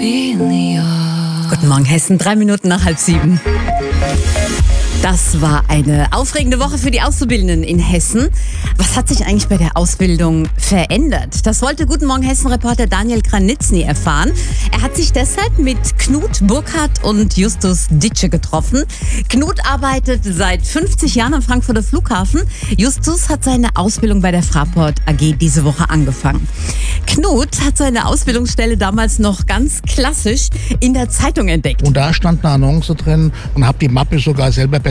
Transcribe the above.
Guten Morgen, Hessen, 3 Minuten nach 6:30. Das war eine aufregende Woche für die Auszubildenden in Hessen. Was hat sich eigentlich bei der Ausbildung verändert? Das wollte Guten Morgen Hessen-Reporter Daniel Kranitzny erfahren. Er hat sich deshalb mit Knut Burkhardt und Justus Ditsche getroffen. Knut arbeitet seit 50 Jahren am Frankfurter Flughafen. Justus hat seine Ausbildung bei der Fraport AG diese Woche angefangen. Knut hat seine Ausbildungsstelle damals noch ganz klassisch in der Zeitung entdeckt. Und da stand eine Annonce drin und habe die Mappe sogar selber